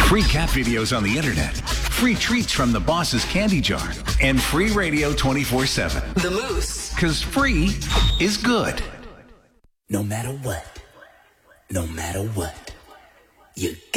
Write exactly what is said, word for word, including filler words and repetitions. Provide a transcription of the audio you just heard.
Free cat videos on the internet, free treats from the boss's candy jar, and free radio twenty-four seven. The Moose. Because free is good. No matter what, no matter what, you got